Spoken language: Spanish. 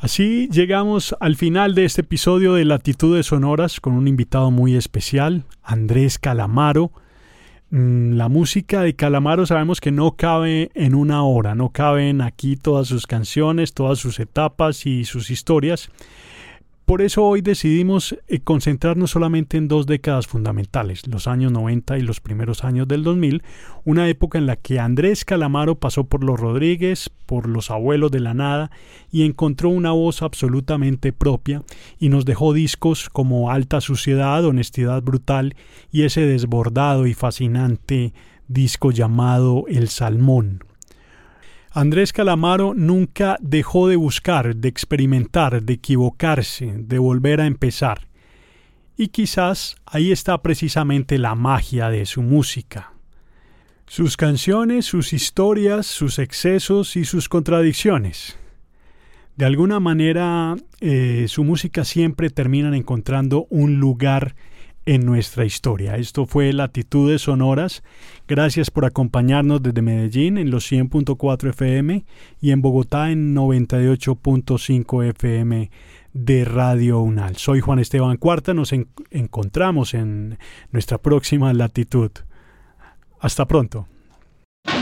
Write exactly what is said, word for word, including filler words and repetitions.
Así llegamos al final de este episodio de Latitudes Sonoras con un invitado muy especial, Andrés Calamaro. La música de Calamaro sabemos que no cabe en una hora, no caben aquí todas sus canciones, todas sus etapas y sus historias. Por eso hoy decidimos eh, concentrarnos solamente en dos décadas fundamentales, los años noventa y los primeros años del dos mil, una época en la que Andrés Calamaro pasó por Los Rodríguez, por Los Abuelos de la Nada y encontró una voz absolutamente propia y nos dejó discos como Alta Suciedad, Honestidad Brutal y ese desbordado y fascinante disco llamado El Salmón. Andrés Calamaro nunca dejó de buscar, de experimentar, de equivocarse, de volver a empezar. Y quizás ahí está precisamente la magia de su música. Sus canciones, sus historias, sus excesos y sus contradicciones. De alguna manera, eh, su música siempre termina encontrando un lugar en nuestra historia. Esto fue Latitudes Sonoras. Gracias por acompañarnos desde Medellín en los cien punto cuatro F M y en Bogotá en noventa y ocho punto cinco F M de Radio UNAL. Soy Juan Esteban Cuarta. Nos en- encontramos en nuestra próxima Latitud. Hasta pronto.